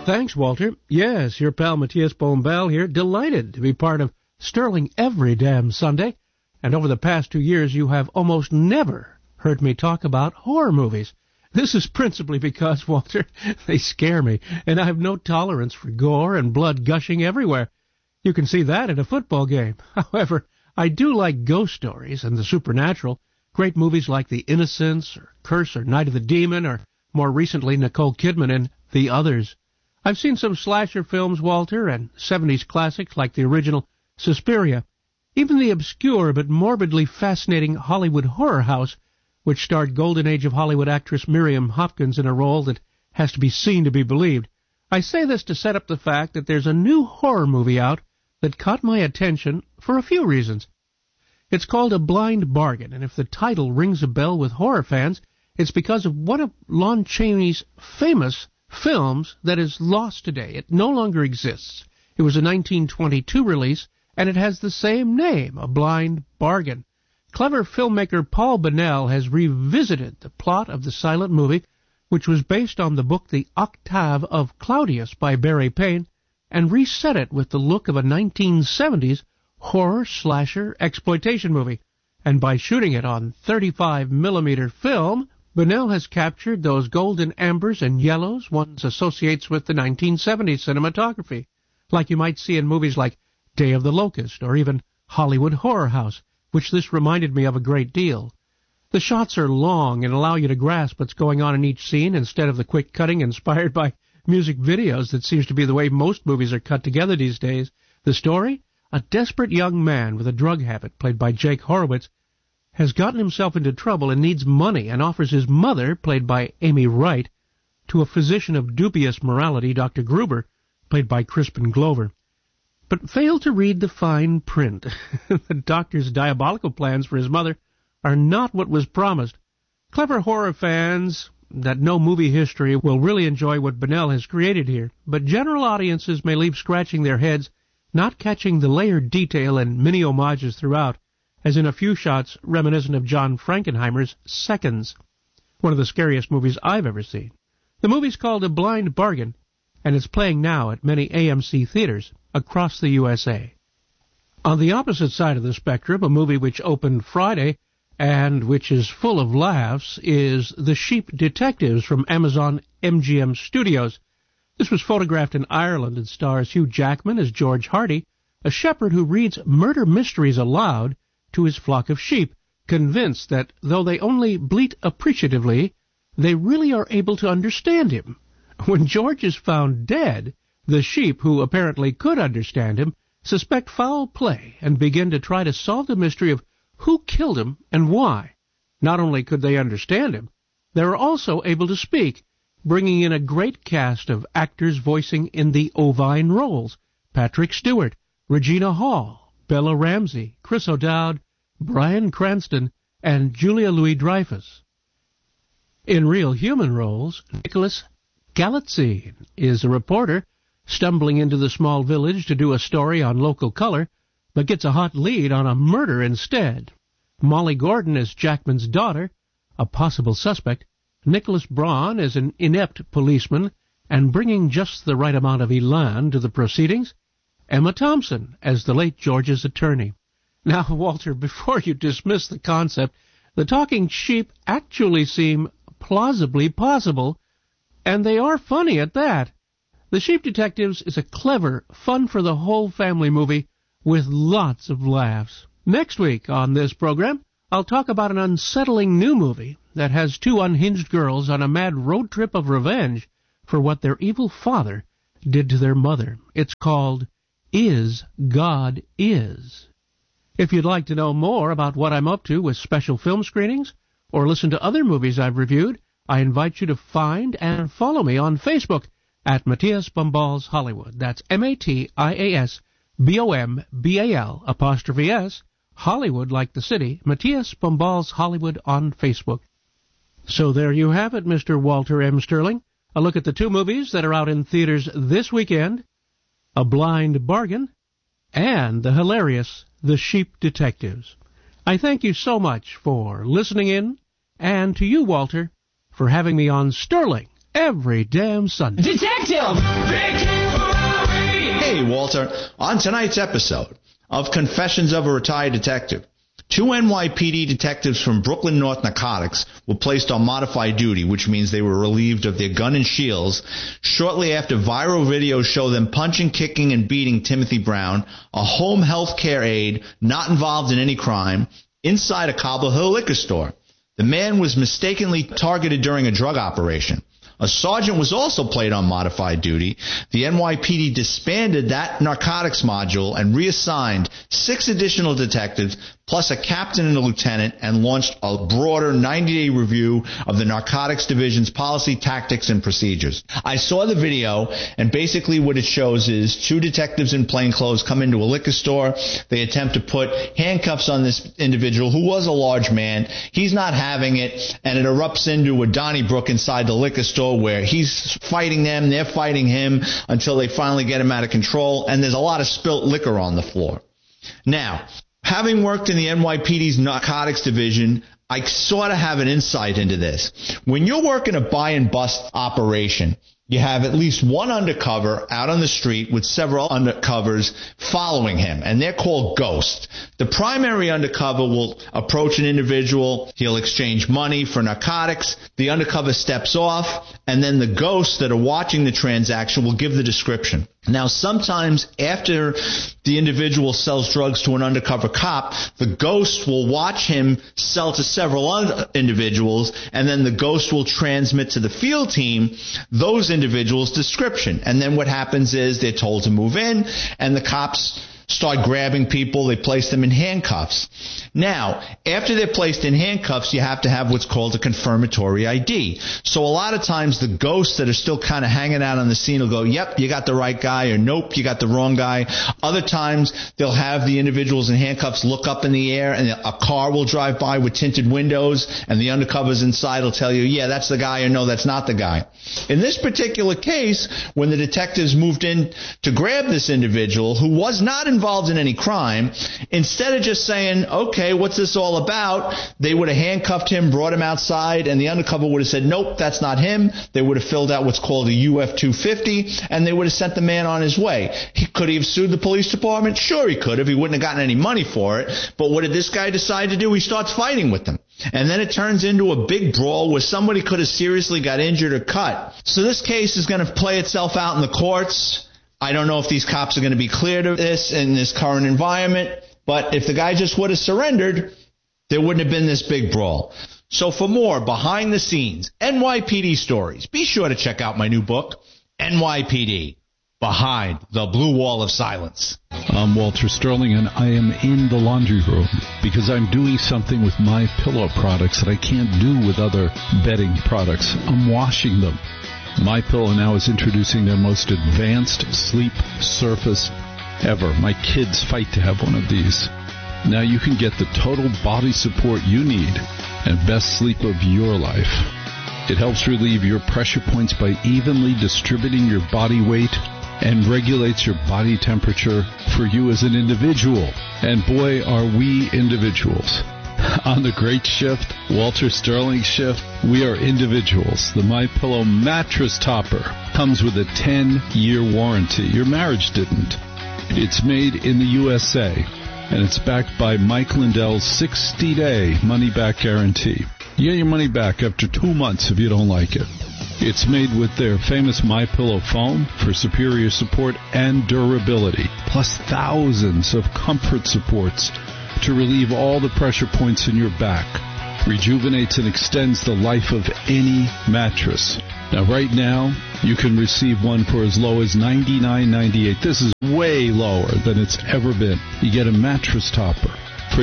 Thanks, Walter. Yes, your pal Matthias Bombal here, delighted to be part of Sterling every damn Sunday. And over the past 2 years, you have almost never heard me talk about horror movies. This is principally because, Walter, they scare me, and I have no tolerance for gore and blood gushing everywhere. You can see that at a football game. However, I do like ghost stories and the supernatural. Great movies like The Innocents, or Curse, or Night of the Demon, or more recently Nicole Kidman in The Others. I've seen some slasher films, Walter, and 70s classics like the original Suspiria. Even the obscure but morbidly fascinating Hollywood Horror House, which starred Golden Age of Hollywood actress Miriam Hopkins in a role that has to be seen to be believed. I say this to set up the fact that there's a new horror movie out that caught my attention for a few reasons. It's called A Blind Bargain, and if the title rings a bell with horror fans, it's because of one of Lon Chaney's famous films that is lost today. It no longer exists. It was a 1922 release, and it has the same name, A Blind Bargain. Clever filmmaker Paul Bennell has revisited the plot of the silent movie, which was based on the book The Octave of Claudius by Barry Payne, and reset it with the look of a 1970s horror slasher exploitation movie. And by shooting it on 35mm film, Bennell has captured those golden ambers and yellows one associates with the 1970s cinematography, like you might see in movies like Day of the Locust or even Hollywood Horror House, which this reminded me of a great deal. The shots are long and allow you to grasp what's going on in each scene instead of the quick cutting inspired by music videos that seems to be the way most movies are cut together these days. The story? A desperate young man with a drug habit, played by Jake Horowitz, has gotten himself into trouble and needs money and offers his mother, played by Amy Wright, to a physician of dubious morality, Dr. Gruber, played by Crispin Glover. But fail to read the fine print. The doctor's diabolical plans for his mother are not what was promised. Clever horror fans that know movie history will really enjoy what Bennell has created here, but general audiences may leave scratching their heads, not catching the layered detail and mini homages throughout, as in a few shots reminiscent of John Frankenheimer's Seconds, one of the scariest movies I've ever seen. The movie's called A Blind Bargain, and it's playing now at many AMC theaters across the USA. On the opposite side of the spectrum, a movie which opened Friday and which is full of laughs is The Sheep Detectives from Amazon MGM Studios. This was photographed in Ireland and stars Hugh Jackman as George Hardy, a shepherd who reads murder mysteries aloud to his flock of sheep, convinced that though they only bleat appreciatively, they really are able to understand him. When George is found dead, the sheep, who apparently could understand him, suspect foul play and begin to try to solve the mystery of who killed him and why. Not only could they understand him, they are also able to speak, bringing in a great cast of actors voicing in the ovine roles: Patrick Stewart, Regina Hall, Bella Ramsey, Chris O'Dowd, Bryan Cranston, and Julia Louis-Dreyfus. In real human roles, Nicholas Galitzine is a reporter stumbling into the small village to do a story on local color, but gets a hot lead on a murder instead. Molly Gordon is Jackman's daughter, a possible suspect. Nicholas Braun is an inept policeman and bringing just the right amount of elan to the proceedings. Emma Thompson as the late George's attorney. Now, Walter, before you dismiss the concept, the talking sheep actually seem plausibly possible, and they are funny at that. The Sheep Detectives is a clever, fun-for-the-whole-family movie with lots of laughs. Next week on this program, I'll talk about an unsettling new movie that has two unhinged girls on a mad road trip of revenge for what their evil father did to their mother. It's called Is God Is. If you'd like to know more about what I'm up to with special film screenings or listen to other movies I've reviewed, I invite you to find and follow me on Facebook at Matthias Bombal's Hollywood. That's MATIASBOMBAL''S, Hollywood like the city, Matthias Bombal's Hollywood on Facebook. So there you have it, Mr. Walter M. Sterling. A look at the two movies that are out in theaters this weekend, A Blind Bargain, and the hilarious The Sheep Detectives. I thank you so much for listening in, and to you, Walter, for having me on Sterling every damn Sunday. Detective! Hey, Walter. On tonight's episode of Confessions of a Retired Detective, 2 NYPD detectives from Brooklyn North Narcotics were placed on modified duty, which means they were relieved of their gun and shields shortly after viral videos show them punching, kicking, and beating Timothy Brown, a home health care aide not involved in any crime, inside a Cobble Hill liquor store. The man was mistakenly targeted during a drug operation. A sergeant was also placed on modified duty. The NYPD disbanded that narcotics module and reassigned 6 additional detectives, plus a captain and a lieutenant, and launched a broader 90-day review of the Narcotics Division's policy, tactics, and procedures. I saw the video, and basically what it shows is 2 detectives in plain clothes come into a liquor store. They attempt to put handcuffs on this individual, who was a large man. He's not having it, and it erupts into a Donnybrook inside the liquor store where he's fighting them, they're fighting him, until they finally get him out of control, and there's a lot of spilt liquor on the floor. Now, having worked in the NYPD's narcotics division, I sort of have an insight into this. When you're working a buy and bust operation, you have at least one undercover out on the street with several undercovers following him, and they're called ghosts. The primary undercover will approach an individual. He'll exchange money for narcotics. The undercover steps off, and then the ghosts that are watching the transaction will give the description. Now, sometimes after the individual sells drugs to an undercover cop, the ghost will watch him sell to several other individuals, and then the ghost will transmit to the field team those individuals' description. And then what happens is they're told to move in, and the cops start grabbing people. They place them in handcuffs. Now, after they're placed in handcuffs, you have to have what's called a confirmatory ID. So a lot of times the ghosts that are still kind of hanging out on the scene will go, yep, you got the right guy, or nope, you got the wrong guy. Other times they'll have the individuals in handcuffs look up in the air, and a car will drive by with tinted windows, and the undercovers inside will tell you, yeah, that's the guy, or no, that's not the guy. In this particular case, when the detectives moved in to grab this individual who was not involved in any crime, instead of just saying, okay, what's this all about, they would have handcuffed him, brought him outside, and the undercover would have said, nope, that's not him. They would have filled out what's called a UF-250, and they would have sent the man on his way. Could he have sued the police department? Sure he could, if he wouldn't have gotten any money for it. But what did this guy decide to do? He starts fighting with them. And then it turns into a big brawl where somebody could have seriously got injured or cut. So this case is going to play itself out in the courts. I don't know if these cops are going to be cleared of this in this current environment, but if the guy just would have surrendered, there wouldn't have been this big brawl. So for more behind the scenes NYPD stories, be sure to check out my new book, NYPD, Behind the Blue Wall of Silence. I'm Walter Sterling, and I am in the laundry room because I'm doing something with my pillow products that I can't do with other bedding products. I'm washing them. My Pillow now is introducing their most advanced sleep surface ever. My kids fight to have one of these. Now you can get the total body support you need and best sleep of your life. It helps relieve your pressure points by evenly distributing your body weight and regulates your body temperature for you as an individual. And boy, are we individuals. On the great shift, Walter Sterling shift, we are individuals. The MyPillow mattress topper comes with a 10-year warranty. Your marriage didn't. It's made in the USA, and it's backed by Mike Lindell's 60-day money-back guarantee. You get your money back after 2 months if you don't like it. It's made with their famous MyPillow foam for superior support and durability, plus thousands of comfort supports to relieve all the pressure points in your back. Rejuvenates and extends the life of any mattress. Now, right now, you can receive one for as low as $99.98. This is way lower than it's ever been. You get a mattress topper for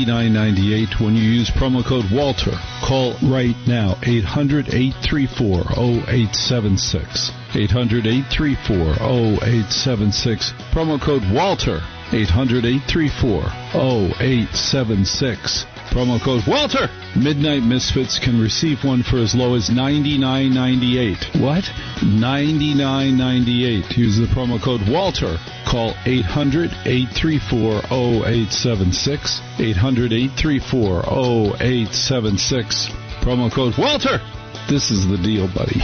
$99.98 when you use promo code WALTER. Call right now, 800-834-0876. 800-834-0876. Promo code WALTER. 800-834-0876. Promo code WALTER. Midnight Misfits can receive one for as low as $99.98. What? $99.98. Use the promo code WALTER. Call 800-834-0876. 800-834-0876. Promo code WALTER. This is the deal, buddy.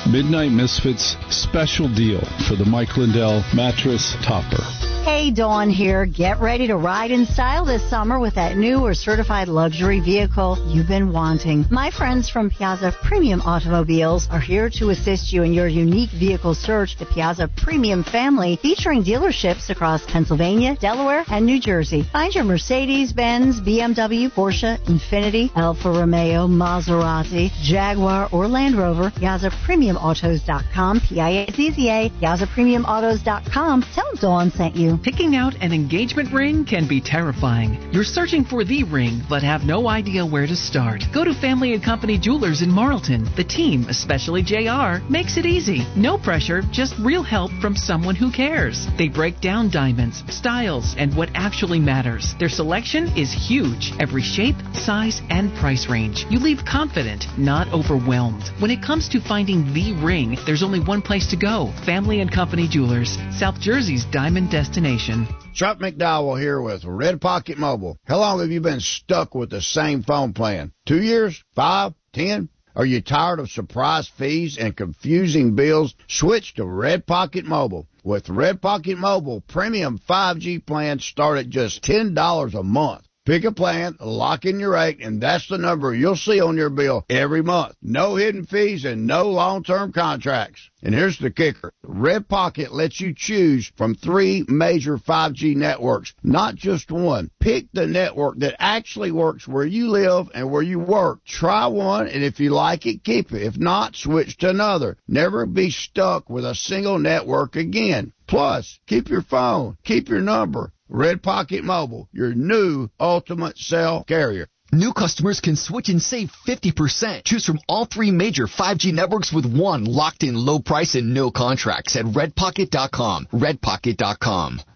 Midnight Misfits special deal for the Mike Lindell Mattress Topper. Hey, Dawn here. Get ready to ride in style this summer with that new or certified luxury vehicle you've been wanting. My friends from Piazza Premium Automobiles are here to assist you in your unique vehicle search. The Piazza Premium family, featuring dealerships across Pennsylvania, Delaware, and New Jersey. Find your Mercedes, Benz, BMW, Porsche, Infiniti, Alfa Romeo, Maserati, Jaguar, or Land Rover. PiazzaPremiumAutos.com, P-I-A-Z-Z-A, PiazzaPremiumAutos.com. Tell them Dawn sent you. Picking out an engagement ring can be terrifying. You're searching for the ring, but have no idea where to start. Go to Family & Company Jewelers in Marlton. The team, especially JR, makes it easy. No pressure, just real help from someone who cares. They break down diamonds, styles, and what actually matters. Their selection is huge. Every shape, size, and price range. You leave confident, not overwhelmed. When it comes to finding the ring, there's only one place to go. Family & Company Jewelers, South Jersey's diamond destination. Chuck McDowell here with Red Pocket Mobile. How long have you been stuck with the same phone plan? 2 years? 5? 10? Are you tired of surprise fees and confusing bills? Switch to Red Pocket Mobile. With Red Pocket Mobile, premium 5G plans start at just $10 a month. Pick a plan, lock in your rate, and that's the number you'll see on your bill every month. No hidden fees and no long-term contracts. And here's the kicker. Red Pocket lets you choose from 3 major 5G networks, not just one. Pick the network that actually works where you live and where you work. Try one, and if you like it, keep it. If not, switch to another. Never be stuck with a single network again. Plus, keep your phone, keep your number. Red Pocket Mobile, your new ultimate cell carrier. New customers can switch and save 50%. Choose from all 3 major 5G networks with one locked-in low price and no contracts at redpocket.com. Redpocket.com.